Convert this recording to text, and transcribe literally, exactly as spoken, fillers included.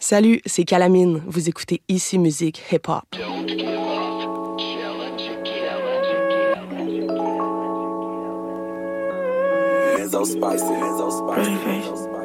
Salut, c'est Calamine. Vous écoutez Ici Musique Hip Hop. Mezzo spicy, mezzo spicy, mezzo spicy.